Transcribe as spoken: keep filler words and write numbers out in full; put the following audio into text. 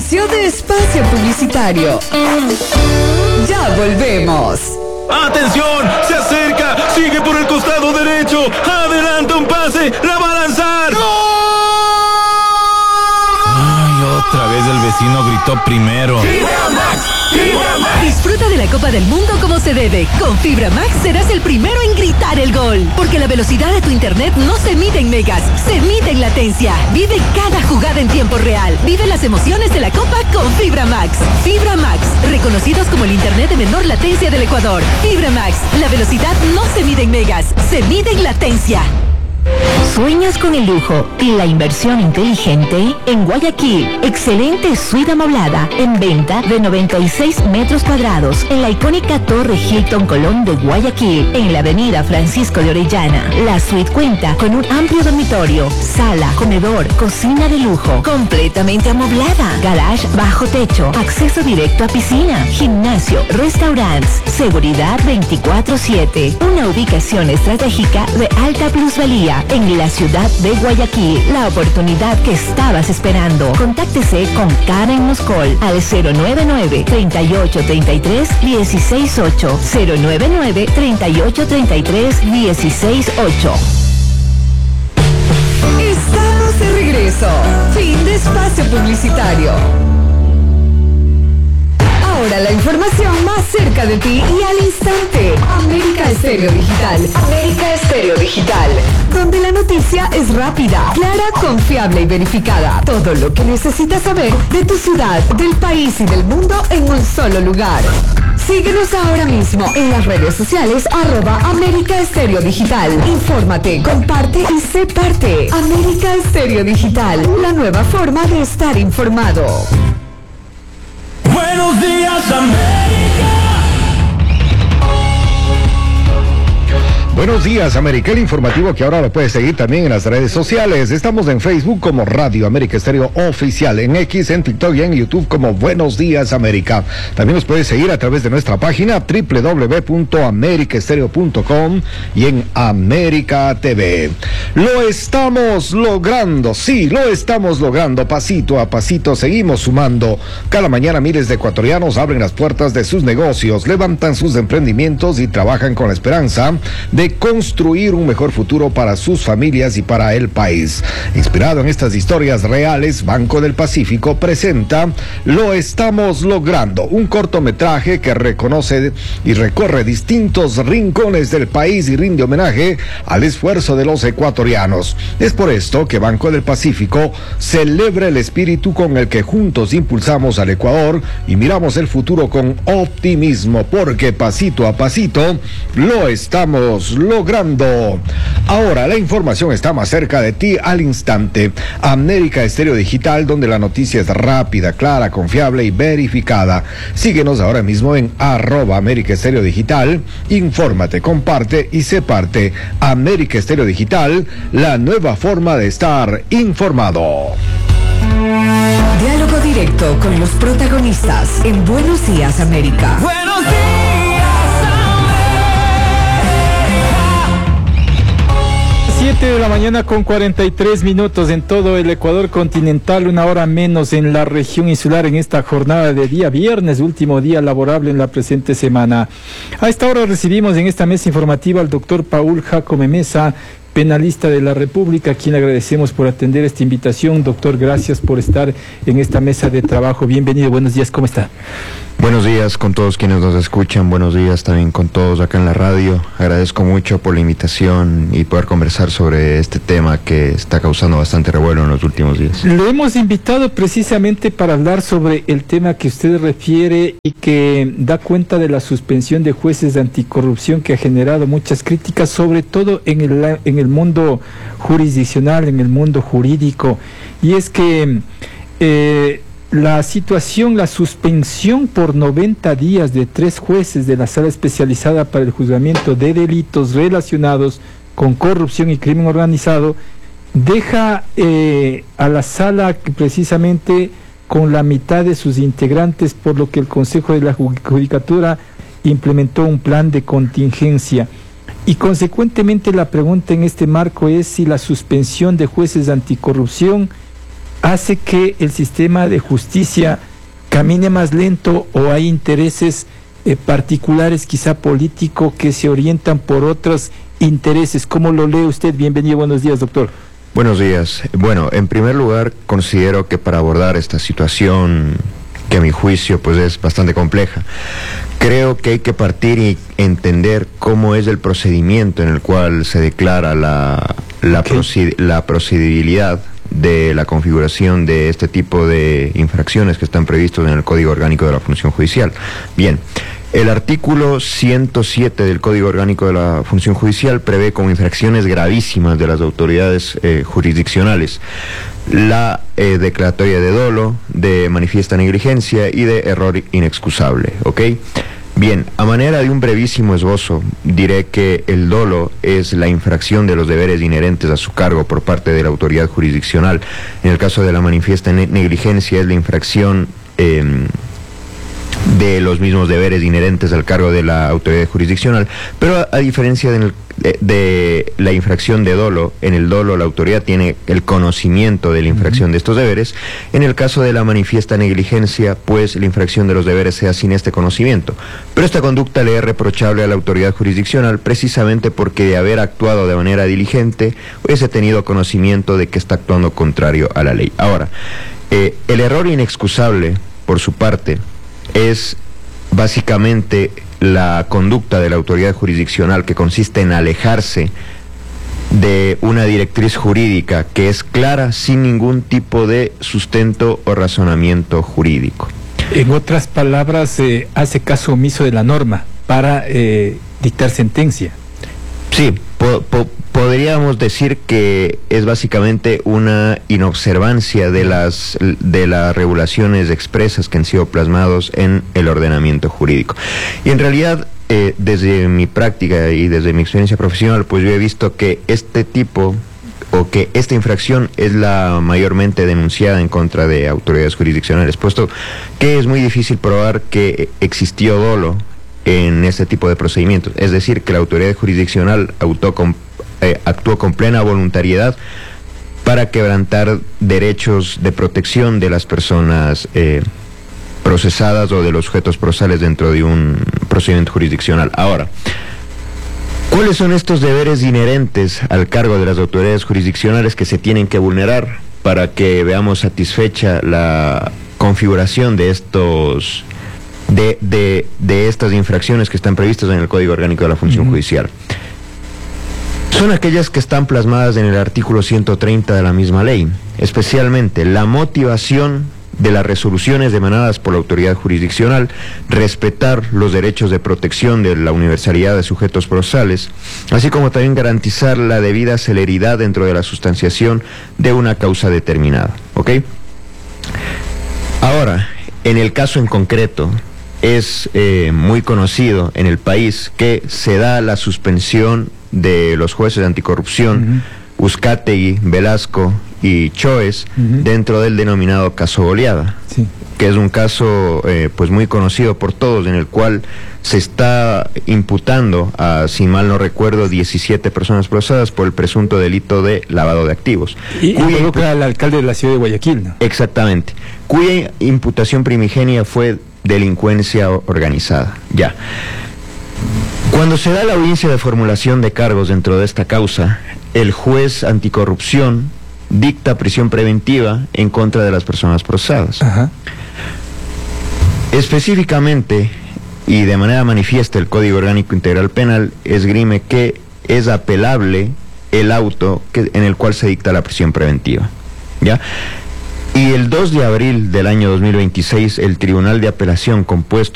inicio de espacio publicitario. Ya volvemos. ¡Atención! ¡Se acerca! ¡Sigue por el costado derecho! ¡Adelanta un pase! ¡La va a lanzar! ¡Gol! ¡Ay, otra vez el vecino gritó primero! Disfruta de la Copa del Mundo como se debe. Con Fibra Max serás el primero en gritar el gol. Porque la velocidad de tu internet no se mide en megas, se mide en latencia. Vive cada jugada en tiempo real. Vive las emociones de la Copa con Fibra Max. Fibra Max, reconocidos como el internet de menor latencia del Ecuador. Fibra Max, la velocidad no se mide en megas, se mide en latencia. ¿Sueñas con el lujo y la inversión inteligente? En Guayaquil, excelente suite amoblada en venta de noventa y seis metros cuadrados en la icónica Torre Hilton Colón de Guayaquil, en la avenida Francisco de Orellana. La suite cuenta con un amplio dormitorio, sala, comedor, cocina de lujo, completamente amoblada, garage bajo techo, acceso directo a piscina, gimnasio, restaurantes, seguridad veinticuatro siete. Una ubicación estratégica de alta plusvalía en la ciudad de Guayaquil, la oportunidad que estabas esperando. Contáctese con Karen Moscol al cero nueve nueve, treinta y ocho, treinta y tres, dieciséis ocho, cero nueve nueve, treinta y ocho, treinta y tres, dieciséis ocho. Estamos de regreso. Fin de espacio publicitario. Ahora la información más cerca de ti y al instante. América Estéreo Digital. América Estéreo Digital. Donde la noticia es rápida, clara, confiable y verificada. Todo lo que necesitas saber de tu ciudad, del país y del mundo en un solo lugar. Síguenos ahora mismo en las redes sociales arroba América Estéreo Digital. Infórmate, comparte y sé parte. América Estéreo Digital, la nueva forma de estar informado. Buenos días, América. Buenos días, América, el informativo que ahora lo puedes seguir también en las redes sociales. Estamos en Facebook como Radio América Estéreo Oficial, en X, en TikTok y en YouTube como Buenos Días, América. También nos puedes seguir a través de nuestra página doble u doble u doble u punto america estéreo punto com y en América T V. Lo estamos logrando, sí, lo estamos logrando, pasito a pasito seguimos sumando. Cada mañana miles de ecuatorianos abren las puertas de sus negocios, levantan sus emprendimientos y trabajan con la esperanza de construir un mejor futuro para sus familias y para el país. Inspirado en estas historias reales, Banco del Pacífico presenta Lo estamos logrando, un cortometraje que reconoce y recorre distintos rincones del país y rinde homenaje al esfuerzo de los ecuatorianos. Es por esto que Banco del Pacífico celebra el espíritu con el que juntos impulsamos al Ecuador y miramos el futuro con optimismo, porque pasito a pasito lo estamos logrando. Ahora la información está más cerca de ti al instante. América Estéreo Digital, donde la noticia es rápida, clara, confiable y verificada. Síguenos ahora mismo en arroba América Estéreo Digital. Infórmate, comparte y sé parte. América Estéreo Digital, la nueva forma de estar informado. Diálogo directo con los protagonistas en Buenos Días, América. Buenos días. siete de la mañana con cuarenta y tres minutos en todo el Ecuador continental, una hora menos en la región insular en esta jornada de día viernes, último día laborable en la presente semana. A esta hora recibimos en esta mesa informativa al doctor Paul Jacome Mesa, penalista de la República, a quien agradecemos por atender esta invitación. Doctor, gracias por estar en esta mesa de trabajo. Bienvenido, buenos días, ¿cómo está? Buenos días con todos quienes nos escuchan, buenos días también con todos acá en la radio. Agradezco mucho por la invitación y poder conversar sobre este tema que está causando bastante revuelo en los últimos días. Lo hemos invitado precisamente para hablar sobre el tema que usted refiere y que da cuenta de la suspensión de jueces de anticorrupción que ha generado muchas críticas, sobre todo en el, en el mundo jurisdiccional, en el mundo jurídico. Y es que eh, la situación, la suspensión por noventa días de tres jueces de la Sala Especializada para el Juzgamiento de Delitos relacionados con corrupción y crimen organizado, deja eh, a la sala precisamente con la mitad de sus integrantes, por lo que el Consejo de la Judicatura implementó un plan de contingencia. Y consecuentemente la pregunta en este marco es si la suspensión de jueces de anticorrupción hace que el sistema de justicia camine más lento, o hay intereses eh, particulares, quizá políticos, que se orientan por otros intereses? ¿Cómo lo lee usted? Bienvenido, buenos días, doctor. Buenos días. Bueno, en primer lugar, considero que para abordar esta situación, que a mi juicio pues es bastante compleja, creo que hay que partir y entender cómo es el procedimiento en el cual se declara la, la, okay. proced, la procedibilidad de la configuración de este tipo de infracciones que están previstos en el Código Orgánico de la Función Judicial. Bien, el artículo ciento siete del Código Orgánico de la Función Judicial prevé como infracciones gravísimas de las autoridades eh, jurisdiccionales la eh, declaratoria de dolo, de manifiesta negligencia y de error inexcusable, ¿ok? Bien, a manera de un brevísimo esbozo, diré que el dolo es la infracción de los deberes inherentes a su cargo por parte de la autoridad jurisdiccional. En el caso de la manifiesta negligencia es la infracción eh, de los mismos deberes inherentes al cargo de la autoridad jurisdiccional, pero a, a diferencia de, de, de la infracción de dolo, en el dolo la autoridad tiene el conocimiento de la infracción uh-huh. de estos deberes. En el caso de la manifiesta negligencia, pues la infracción de los deberes sea sin este conocimiento, pero esta conducta le es reprochable a la autoridad jurisdiccional precisamente porque de haber actuado de manera diligente hubiese tenido conocimiento de que está actuando contrario a la ley. Ahora, eh, el error inexcusable, por su parte, es básicamente la conducta de la autoridad jurisdiccional que consiste en alejarse de una directriz jurídica que es clara sin ningún tipo de sustento o razonamiento jurídico. En otras palabras, eh, hace caso omiso de la norma para eh, dictar sentencia. Sí, po po podríamos decir que es básicamente una inobservancia de las de las regulaciones expresas que han sido plasmados en el ordenamiento jurídico. Y en realidad, eh, desde mi práctica y desde mi experiencia profesional, pues yo he visto que este tipo o que esta infracción es la mayormente denunciada en contra de autoridades jurisdiccionales, puesto que es muy difícil probar que existió dolo en este tipo de procedimientos, es decir, que la autoridad jurisdiccional actuó con, eh, actuó con plena voluntariedad para quebrantar derechos de protección de las personas eh, procesadas o de los sujetos procesales dentro de un procedimiento jurisdiccional. Ahora, ¿cuáles son estos deberes inherentes al cargo de las autoridades jurisdiccionales que se tienen que vulnerar para que veamos satisfecha la configuración de estos De, de, de estas infracciones que están previstas en el Código Orgánico de la Función uh-huh. Judicial? Son aquellas que están plasmadas en el artículo ciento treinta de la misma ley, especialmente la motivación de las resoluciones emanadas por la autoridad jurisdiccional, respetar los derechos de protección de la universalidad de sujetos procesales, así como también garantizar la debida celeridad dentro de la sustanciación de una causa determinada, ¿ok? Ahora, en el caso en concreto, es eh, muy conocido en el país que se da la suspensión de los jueces de anticorrupción uh-huh. Uzcategui, Velasco y Choes uh-huh. dentro del denominado caso Goleada, sí. que es un caso eh, pues muy conocido por todos, en el cual se está imputando a, si mal no recuerdo, diecisiete personas procesadas por el presunto delito de lavado de activos. Y involucra al alcalde de la ciudad de Guayaquil, ¿no? Exactamente, cuya imputación primigenia fue delincuencia organizada. Ya. Cuando se da la audiencia de formulación de cargos dentro de esta causa, el juez anticorrupción dicta prisión preventiva en contra de las personas procesadas. Ajá. Específicamente, y de manera manifiesta, el Código Orgánico Integral Penal esgrime que es apelable el auto que, en el cual se dicta la prisión preventiva. ¿Ya? Y el dos de abril del año dos mil veintiséis, el Tribunal de Apelación, compuesto